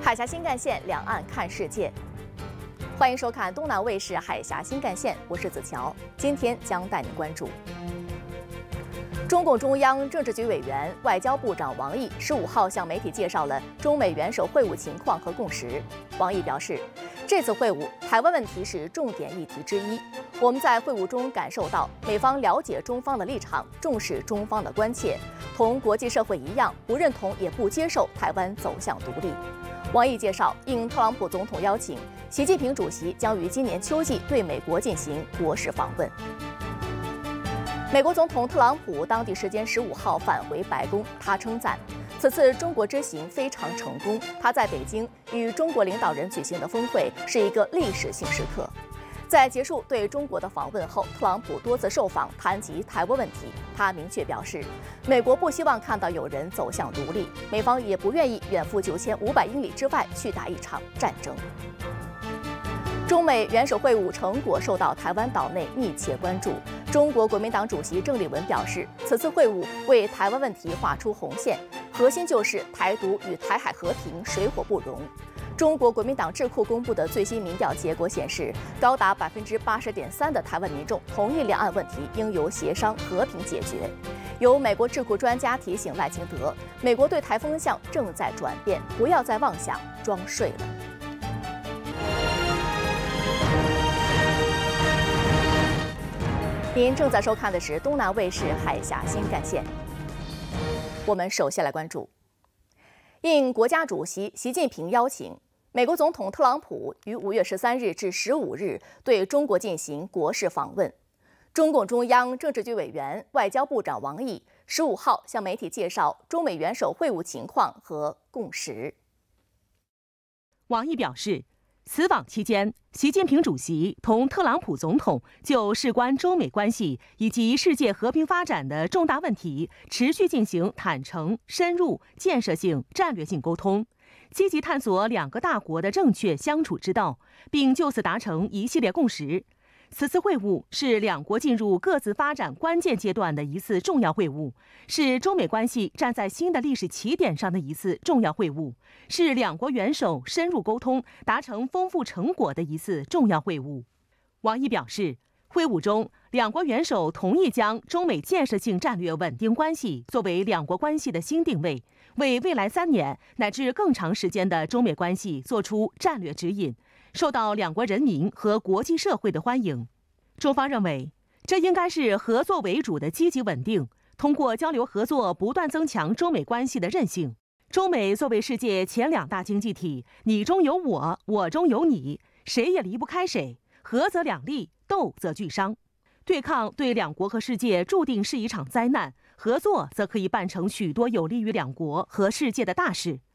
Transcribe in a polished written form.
海峡新干线，两岸看世界。欢迎收看东南卫视海峡新干线，我是子乔。今天将带您关注：中共中央政治局委员、外交部长王毅15号向媒体介绍了中美元首会晤情况和共识。王毅表示，这次会晤，台湾问题是重点议题之一。我们在会晤中感受到，美方了解中方的立场，重视中方的关切，同国际社会一样，不认同也不接受台湾走向独立。王毅介绍，应特朗普总统邀请，习近平主席将于今年秋季对美国进行国事访问。美国总统特朗普当地时间15号返回白宫，他称赞此次中国之行非常成功。他在北京与中国领导人举行的峰会是一个历史性时刻。在结束对中国的访问后，特朗普多次受访谈及台湾问题。他明确表示，美国不希望看到有人走向独立，美方也不愿意远赴9500英里之外去打一场战争。中美元首会晤成果受到台湾岛内密切关注。中国国民党主席郑丽文表示，此次会晤为台湾问题画出红线，核心就是台独与台海和平水火不容。中国国民党智库公布的最新民调结果显示，高达80.3%的台湾民众同意两岸问题应由协商和平解决。有美国智库专家提醒赖清德，美国对台风向正在转变，不要再妄想装睡了。您正在收看的是东南卫视海峡新干线。我们首先来关注，应国家主席习近平邀请，美国总统特朗普于5月13日至15日对中国进行国事访问。中共中央政治局委员、外交部长王毅15号向媒体介绍中美元首会晤情况和共识。 王毅表示，此访期间，习近平主席同特朗普总统就事关中美关系以及世界和平发展的重大问题持续进行坦诚、深入、建设性、战略性沟通，积极探索两个大国的正确相处之道，并就此达成一系列共识。此次会晤是两国进入各自发展关键阶段的一次重要会晤，是中美关系站在新的历史起点上的一次重要会晤，是两国元首深入沟通达成丰富成果的一次重要会晤。王毅表示，会晤中，两国元首同意将中美建设性战略稳定关系作为两国关系的新定位，为未来3年乃至更长时间的中美关系作出战略指引，受到两国人民和国际社会的欢迎。中方认为，这应该是合作为主的积极稳定，通过交流合作不断增强中美关系的韧性。中美作为世界前2大经济体，你中有我，我中有你，谁也离不开谁，合则两利，斗则俱伤。对抗对两国和世界注定是一场灾难，合作则可以办成许多有利于两国和世界的大事。